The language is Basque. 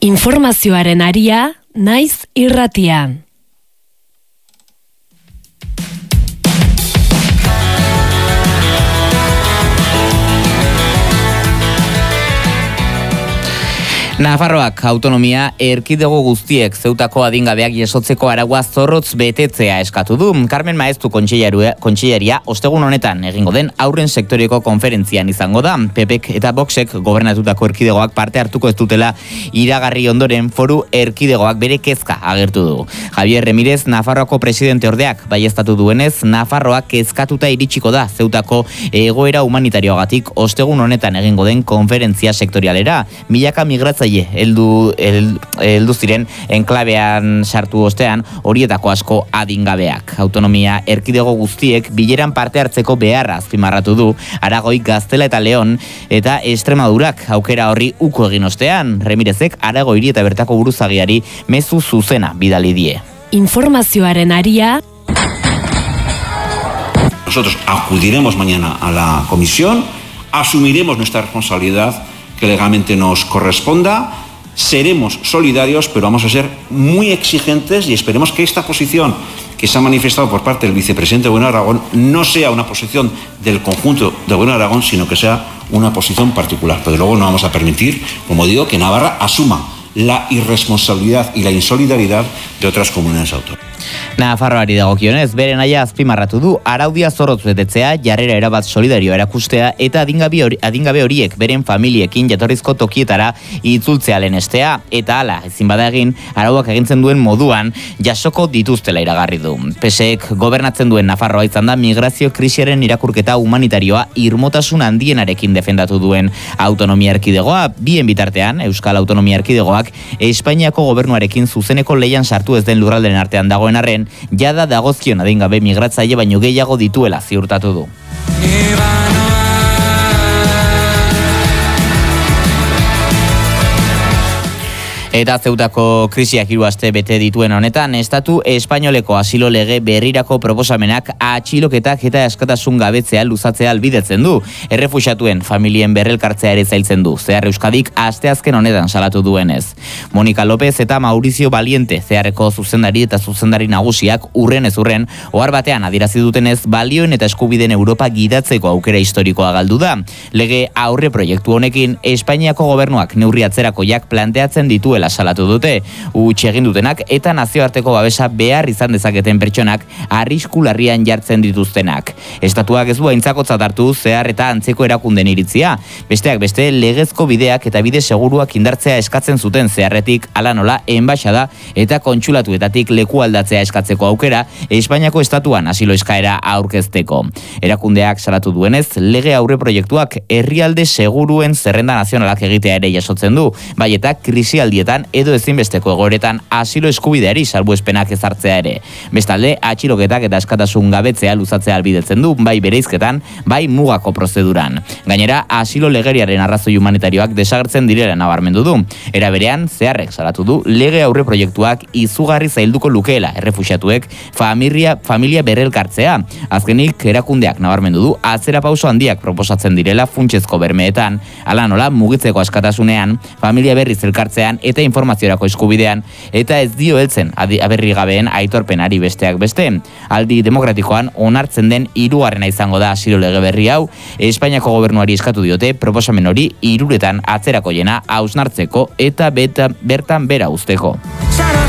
Informazioaren aria, naiz irratian. Nafarroak autonomia erkidego guztiek zeutako adingabeak jasotzeko araua zorrotz betetzea eskatu du. Carmen Maeztu kontseilaria ostegun honetan egingo den aurren sektoreko konferentzian izango da. PPek eta Voxek gobernatutako erkidegoak parte hartuko ez dutela iragarri ondoren foru erkidegoak bere kezka agertu du. Javier Remirez, Nafarroako presidente ordeak baieztatu duenez, Nafarroak kezkatuta iritsiko da zeutako egoera humanitarioagatik ostegun honetan egingo den konferentzia sektorialera. Milaka migratzaile heldu ziren enklabean sartu ostean horietako asko adingabeak. Autonomia erkidego guztiek bileran parte hartzeko beharra azpimarratu du Aragoi, Gaztela eta Leon eta Extremadurak aukera horri uko egin ostean. Remirezek Aragoi eta bertako buruzagiari mezu zuzena bidali die. Informazioaren aria. Nosotros acudiremos mañana a la comisión, asumiremos nuestra responsabilidad que legalmente nos corresponda, seremos solidarios, pero vamos a ser muy exigentes y esperemos que esta posición que se ha manifestado por parte del vicepresidente de Gobierno de Aragón no sea una posición del conjunto del Gobierno de Aragón, sino que sea una posición particular. Pero luego no vamos a permitir, como digo, que Navarra asuma la irresponsabilidad y la insolidaridad de otras comunidades autónomas. Nafarroari dagokionez, bere nahia azpimarratu du araudia zorrotz betetzea, jarrera erabat solidario erakustea eta adingabe horiek beren familiekin jatorrizko tokietara itzultzea lehenestea eta hala, ezin bada egin, arauak egintzen duen moduan jasoko dituztela iragarri du. PSek gobernatzen duen Nafarroa izan da migrazio krisiaren irakurketa humanitarioa irmotasun handienarekin defendatu duen autonomia erkidegoa. Bien bitartean, Euskal Autonomia Erkidegoak Espainiako gobernuarekin zuzeneko leian sartu ez den lurraldeen artean dagoen arren, jada dagozkion adingabe migratzaile baino gehiago dituela ziurtatu du. Eta zeutako krisiak 3 aste bete dituen honetan, estatu espainoleko asilo lege berrirako proposamenak atxiloketak eta askatasun gabetzea luzatzea albidetzen du. Errefuxiatuen familien berrelkartzea ere zailtzen du. Zehar Euskadik asteazken honetan salatu duenez. Monika López eta Mauricio Valiente, zeharreko zuzendari eta zuzendari nagusiak urren ez urren, ohar batean adierazi dutenez balioen eta eskubideen Europa gidatzeko aukera historikoa galdu da. Lege aurre proiektu honekin Espainiako gobernuak neurri atzerakoiak planteatzen dituela salatu dute, huts egin dutenak eta nazioarteko babesa behar izan dezaketen pertsonak arrisku larrian jartzen dituztenak. Estatuak ez du aintzakotzat hartu zehar eta antzeko erakunden iritzia. Besteak beste legezko bideak eta bide seguruak indartzea eskatzen zuten zeharretik ala nola enbaxada eta kontsulatuetatik leku aldatzea eskatzeko aukera Espainiako estatuan asilo eskaera aurkezteko. Erakundeak salatu duenez, lege aurre proiektuak herrialde seguruen zerrenda nazionalak egitea ere jasotzen du, bai eta krisialdietan edo ezinbesteko egoeretan asilo eskubideari salbuespenak ezartzea ere. Bestalde, atxiloketak eta askatasun gabetzea luzatzea albidetzen du, bai bereizketan, bai mugako prozeduran. Gainera, asilo legeriaren arrazoi humanitarioak desagertzen direla nabarmendu du. Era berean, zeharrek salatu du, lege aurre proiektuak izugarri zailduko lukeela errefuxiatuek familia berrelkartzea. Azkenik, erakundeak nabarmendu du, atzera pauso handiak proposatzen direla funtsezko bermeetan, ala nola mugitzeko askatasunean, familia berriz elkartzean eta informaziorako eskubidean, eta ez dio heltzen aberri gabeen aitorpenari besteak beste. Aldi demokratikoan onartzen den 3. izango da asilo lege berri hau. Espainiako gobernuari eskatu diote proposamen hori 3 atzerakoiena hausnartzeko eta bertan bera uzteko.